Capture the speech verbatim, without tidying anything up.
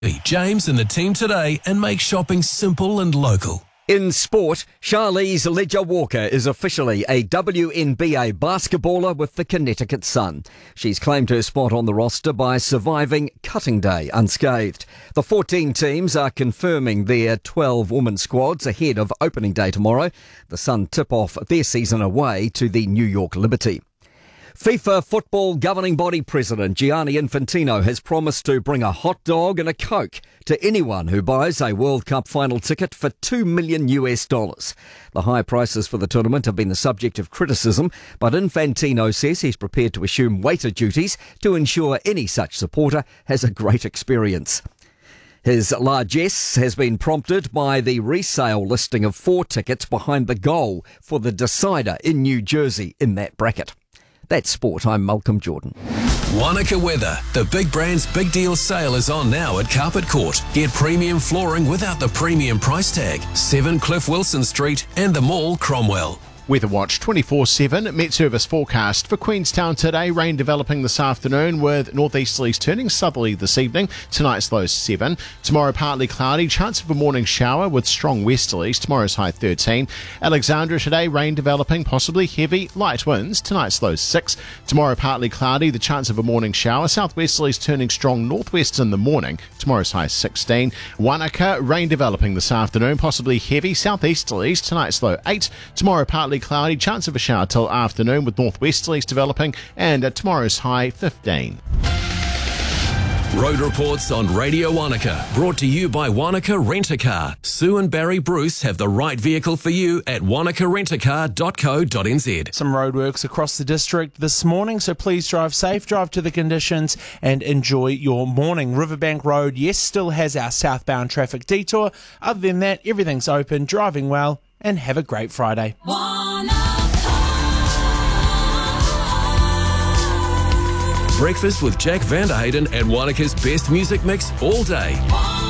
James and the team today and make shopping simple and local. In sport, Charlize Leger-Walker is officially a W N B A basketballer with the Connecticut Sun. She's claimed her spot on the roster by surviving cutting day unscathed. The fourteen teams are confirming their twelve-woman squads ahead of opening day tomorrow. The Sun tip off their season away to the New York Liberty. FIFA football governing body president Gianni Infantino has promised to bring a hot dog and a Coke to anyone who buys a World Cup final ticket for two million US dollars. The high prices for the tournament have been the subject of criticism, but Infantino says he's prepared to assume waiter duties to ensure any such supporter has a great experience. His largesse has been prompted by the resale listing of four tickets behind the goal for the decider in New Jersey in that bracket. That's sport. I'm Malcolm Jordan. Wanaka weather. The Big Brands Big Deal sale is on now at Carpet Court. Get premium flooring without the premium price tag. seven Cliff Wilson Street and the Mall, Cromwell. Weather Watch twenty-four seven. Met Service forecast for Queenstown today. Rain developing this afternoon with northeasterlies turning southerly this evening. Tonight's low seven. Tomorrow partly cloudy. Chance of a morning shower with strong westerlies. Tomorrow's high thirteen. Alexandra today. Rain developing, possibly heavy. Light winds. Tonight's low six. Tomorrow partly cloudy. The chance of a morning shower. Southwesterlies turning strong northwest in the morning. Tomorrow's high sixteen. Wanaka. Rain developing this afternoon. Possibly heavy. Southeasterlies. Tonight's low eight. Tomorrow partly cloudy, chance of a shower till afternoon with northwesterlies developing, and at tomorrow's high fifteen. Road reports on Radio Wanaka, brought to you by Wanaka Rent-A-Car. Sue and Barry Bruce have the right vehicle for you at wanaka rent a car dot co dot n z. Some roadworks across the district this morning, so please drive safe, drive to the conditions and enjoy your morning. Riverbank Road, yes, still has our southbound traffic detour. Other than that, everything's open, driving well, and have a great Friday. Breakfast with Jack Vanderhayden and Wanaka's best music mix all day.